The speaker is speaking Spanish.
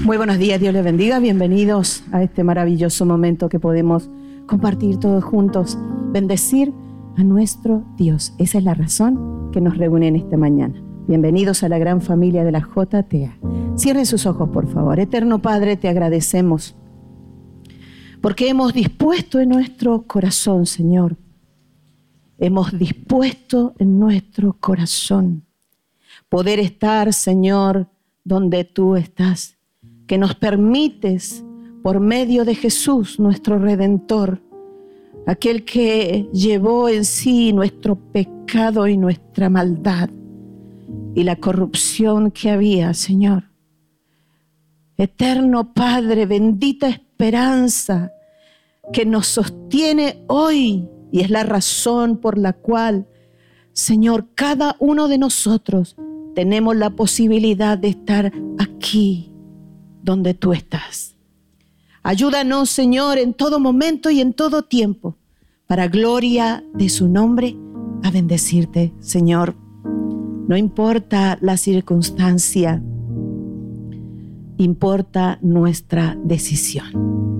Muy buenos días, Dios les bendiga. Bienvenidos a este maravilloso momento que podemos compartir todos juntos, bendecir a nuestro Dios. Esa es la razón que nos reúne en esta mañana. Bienvenidos a la gran familia de la JTA. Cierren sus ojos, por favor. Eterno Padre, te agradecemos porque hemos dispuesto en nuestro corazón, Señor. Hemos dispuesto en nuestro corazón poder estar, Señor, donde tú estás, que nos permites por medio de Jesús, nuestro Redentor, aquel que llevó en sí nuestro pecado y nuestra maldad y la corrupción que había, Señor. Eterno Padre, bendita esperanza que nos sostiene hoy y es la razón por la cual, Señor, cada uno de nosotros tenemos la posibilidad de estar aquí donde tú estás. Ayúdanos, Señor, en todo momento y en todo tiempo, para gloria de su nombre, a bendecirte, Señor. No importa la circunstancia, importa nuestra decisión.